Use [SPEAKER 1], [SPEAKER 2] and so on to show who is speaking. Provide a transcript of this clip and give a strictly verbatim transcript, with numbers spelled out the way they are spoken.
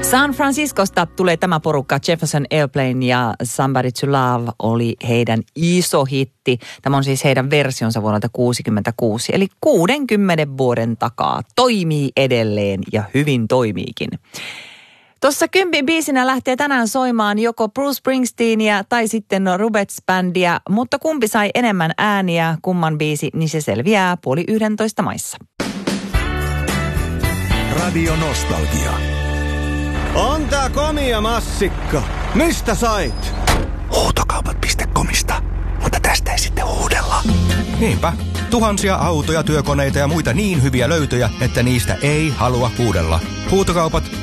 [SPEAKER 1] San Franciscosta tulee tämä porukka. Jefferson Airplane ja Somebody to Love oli heidän iso hitti. Tämä on siis heidän versionsa vuodelta kuusikymmentäkuusi, eli kuudenkymmenen vuoden takaa. Toimii edelleen ja hyvin toimiikin. Tuossa kympin biisinä lähtee tänään soimaan joko Bruce Springsteenia tai sitten Rubets-bändiä, mutta kumpi sai enemmän ääniä, kumman biisi, niin se selviää puoli yhdentoista maissa.
[SPEAKER 2] Radio Nostalgia.
[SPEAKER 3] On tää komia massikka. Mistä sait?
[SPEAKER 2] Huutokaupat piste comista. Mutta tästä ei sitten huudella.
[SPEAKER 4] Niinpä. Tuhansia autoja, työkoneita ja muita niin hyviä löytöjä, että niistä ei halua huudella. Huutokaupat